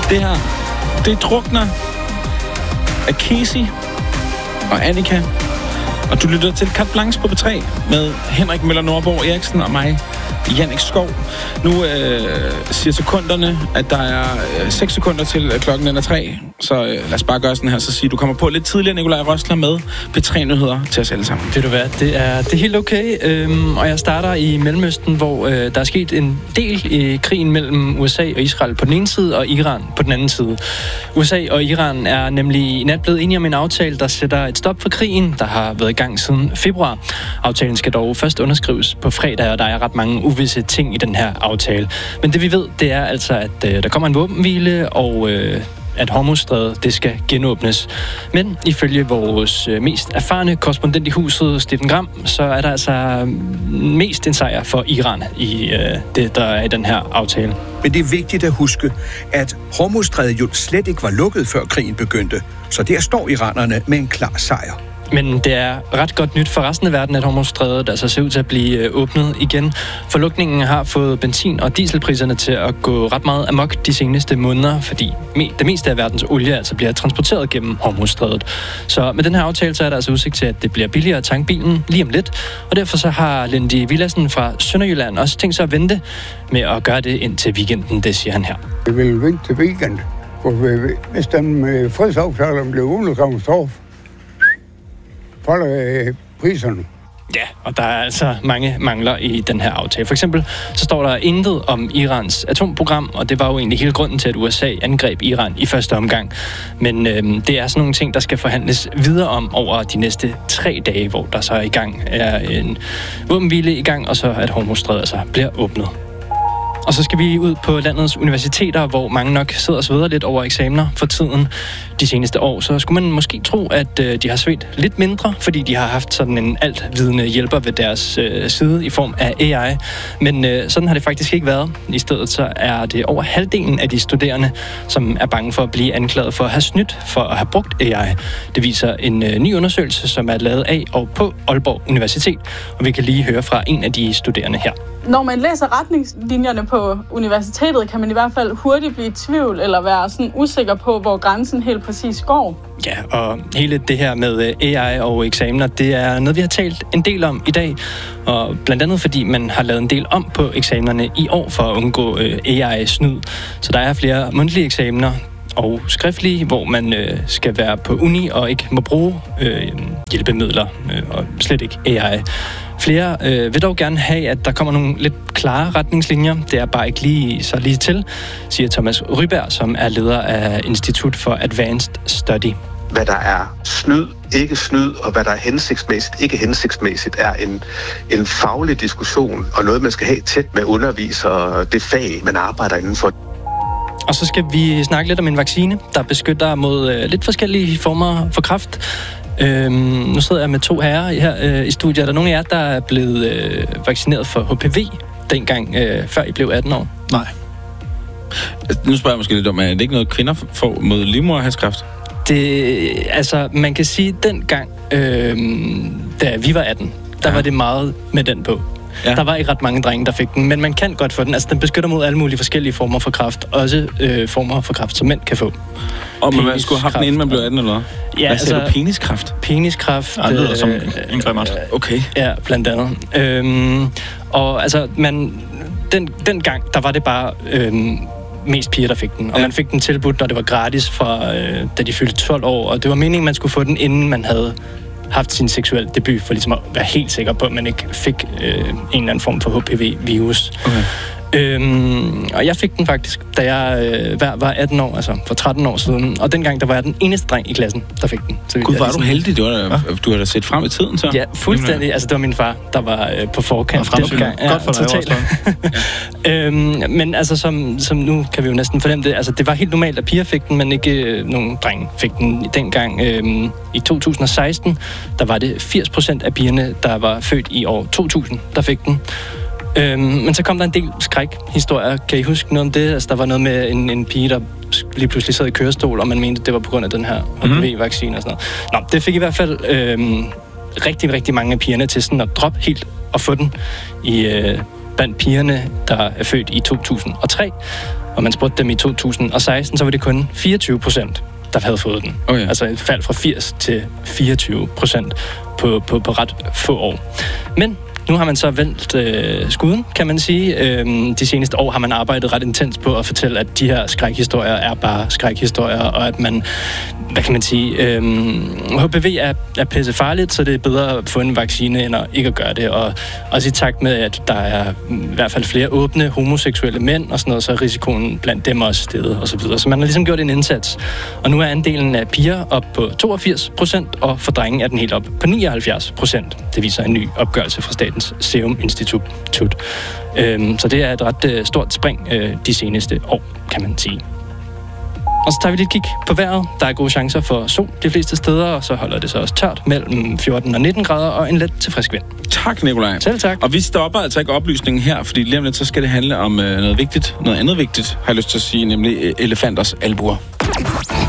Det her, det drukner af Casey og Annika. Og du lytter til Carte Blanche på B3 med Henrik Møller Nordborg Eriksen og mig, Jannik Skov. Nu siger sekunderne, at der er 6 sekunder til klokken er 3. Så lad os bare gøre sådan her, så sige, du kommer på lidt tidligere, Nikolaj Røsler, med B3-nyheder til os alle sammen. Ved du hvad, det er helt okay. Og jeg starter i Mellemøsten, hvor der er sket en del i krigen mellem USA og Israel på den ene side, og Iran på den anden side. USA og Iran er nemlig i nat blevet enige om en aftale, der sætter et stop for krigen, der har været i gang siden februar. Aftalen skal dog først underskrives på fredag, og der er ret mange uvisse ting i den her aftale. Men det vi ved, det er altså, at der kommer en våbenhvile, og at Hormuzstrædet det skal genåbnes. Men ifølge vores mest erfarne korrespondent i huset, Steffen Gram, så er der altså mest en sejr for Iran i det, der er i den her aftale. Men det er vigtigt at huske, at Hormuzstrædet jo slet ikke var lukket, før krigen begyndte. Så der står iranerne med en klar sejr. Men det er ret godt nyt for resten af verden, at Hormuzstrædet altså ser ud til at blive åbnet igen. For lukningen har fået benzin- og dieselpriserne til at gå ret meget amok de seneste måneder, fordi det meste af verdens olie altså bliver transporteret gennem Hormuzstrædet. Så med den her aftale, så er der altså udsigt til, at det bliver billigere at tanke bilen lige om lidt. Og derfor så har Lindy Villadsen fra Sønderjylland også tænkt sig at vente med at gøre det indtil weekenden, det siger han her. Jeg vil vente til weekend, for hvis den fredsaftalen bliver undergravningstorf, falder priserne. Ja, og der er altså mange mangler i den her aftale. For eksempel så står der intet om Irans atomprogram, og det var jo egentlig hele grunden til, at USA angreb Iran i første omgang. Men det er sådan nogle ting, der skal forhandles videre om over de næste 3 dage, hvor der så er i gang er en våbenhvile i gang, og så at Hormuzstrædet altså bliver åbnet. Og så skal vi ud på landets universiteter, hvor mange nok sidder og sveder lidt over eksamener for tiden de seneste år. Så skulle man måske tro, at de har svedt lidt mindre, fordi de har haft sådan en altvidende hjælper ved deres side i form af AI. Men sådan har det faktisk ikke været. I stedet så er det over halvdelen af de studerende, som er bange for at blive anklaget for at have snydt for at have brugt AI. Det viser en ny undersøgelse, som er lavet af og på Aalborg Universitet. Og vi kan lige høre fra en af de studerende her. Når man læser retningslinjerne på universitetet, kan man i hvert fald hurtigt blive i tvivl eller være sådan usikker på, hvor grænsen helt præcis går. Ja, og hele det her med AI og eksamener, det er noget, vi har talt en del om i dag. Og blandt andet fordi man har lavet en del om på eksamenerne i år for at undgå AI-snyd. Så der er flere mundtlige eksamener og skriftlige, hvor man skal være på uni og ikke må bruge hjælpemidler og slet ikke AI. Flere vil dog gerne have, at der kommer nogle lidt klare retningslinjer. Det er bare ikke lige til, siger Thomas Ryberg, som er leder af Institut for Advanced Study. Hvad der er snyd, og hvad der er hensigtsmæssigt, ikke hensigtsmæssigt, er en faglig diskussion, og noget, man skal have tæt med undervisere og det fag, man arbejder indenfor. Og så skal vi snakke lidt om en vaccine, der beskytter mod lidt forskellige former for kræft. Nu sidder jeg med 2 herrer her i studiet. Er der nogen af jer, der er blevet vaccineret for HPV dengang, før I blev 18 år? Nej. Nu spørger jeg måske lidt om, er det ikke noget, kvinder får mod livmoderhalskræft? Altså, man kan sige, dengang, da vi var 18, der var det meget med den på. Ja. Der var ikke ret mange drenge, der fik den, men man kan godt få den. Altså, den beskytter mod alle mulige forskellige former for kræft. Også former for kræft, som mænd kan få. Og man skulle have den, inden man blev 18, eller hvad? Ja, hvad siger du? Peniskræft? Peniskræft. Det lyder som en grimert. Okay. Ja, blandt andet. Og altså, dengang, der var det bare mest piger, der fik den. Og man fik den tilbudt, når det var gratis, da de fyldte 12 år. Og det var meningen, man skulle få den, inden man havde haft sin seksuelle debut, for ligesom at være helt sikker på, at man ikke fik en eller anden form for HPV-virus. Okay. Og jeg fik den faktisk, da jeg var 18 år, altså for 13 år siden. Og dengang, der var jeg den eneste dreng i klassen, der fik den. Så Gud, var du heldig? Du har da set frem i tiden, så? Ja, fuldstændig. Altså, det var min far, der var på forkant. Ja, godt for dig også. Men altså, som nu kan vi jo næsten fornemme det, altså, det var helt normalt, at piger fik den, men ikke nogen drenge fik den dengang. I 2016, der var det 80% af pigerne, der var født i år 2000, der fik den. Men så kom der en del skrækhistorier. Kan I huske noget om det? Altså, der var noget med en pige, der lige pludselig sad i kørestol, og man mente, det var på grund af den her HPV-vaccine og sådan noget. Nå, det fik i hvert fald rigtig, rigtig mange af pigerne til sådan at droppe helt og få den i blandt pigerne, der er født i 2003, og man spurgte dem i 2016, så var det kun 24%, der havde fået den. Okay. Altså et fald fra 80 til 24% på ret få år. Men nu har man så vendt skuden, kan man sige. De seneste år har man arbejdet ret intens på at fortælle, at de her skrækhistorier er bare skrækhistorier, og at man, hvad kan man sige, HPV er pisse farligt, så det er bedre at få en vaccine, end at ikke at gøre det. Og også i takt med, at der er i hvert fald flere åbne homoseksuelle mænd og sådan noget, så er risikoen blandt dem også steget og så videre. Så man har ligesom gjort en indsats. Og nu er andelen af piger op på 82%, og for drenge er den helt op på 79%. Det viser en ny opgørelse fra Statens Serum Institut. Så det er et ret stort spring de seneste år, kan man sige. Og så tager vi lidt kig på vejret. Der er gode chancer for sol de fleste steder, og så holder det så også tørt mellem 14 og 19 grader og en let til frisk vind. Tak, Nikolaj. Selv tak. Og vi stopper altså ikke oplysningen her, fordi lige om lidt, så skal det handle om noget vigtigt. Noget andet vigtigt, har jeg lyst til at sige, nemlig elefanters albuer.